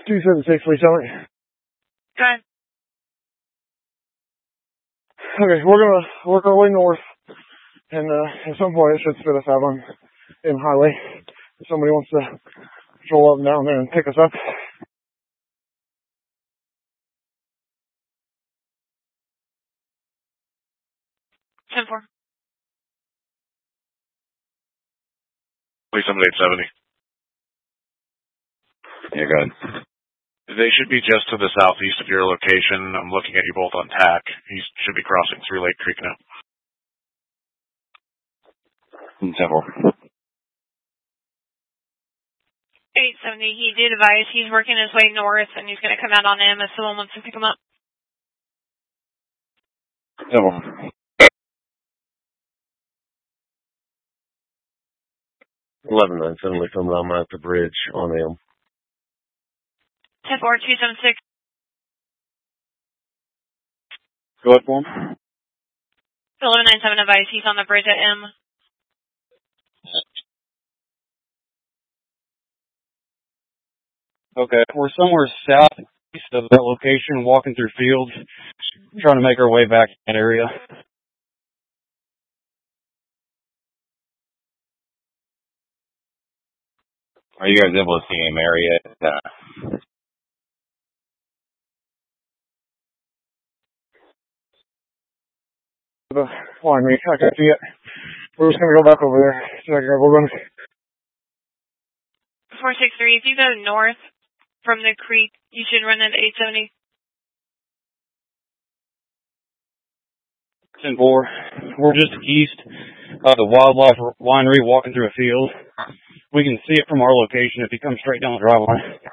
276, please tell me. Okay. Okay, we're gonna work our way north, and at some point it should spit us out on M Highway. If somebody wants to roll up and down there and pick us up. 10-4. Please, 870. Yeah, go ahead. They should be just to the southeast of your location. I'm looking at you both on TAC. He should be crossing through Lake Creek now. 10-4. 870, he did advise he's working his way north and he's going to come out on M if someone wants to pick him up. 10-4. 11-9, suddenly coming on at the bridge on M. 10-4, 276. Go ahead for him. 1197 advice, he's on the bridge at M. Okay, we're somewhere southeast of that location, walking through fields, trying to make our way back to that area. Are you guys able to see him area? The winery, I can see it. We're just gonna go back over there. We're gonna. 463, if you go north from the creek, you should run into 870. 10-4. We're just east of the Wildlife Winery, walking through a field. We can see it from our location if you come straight down the driveway.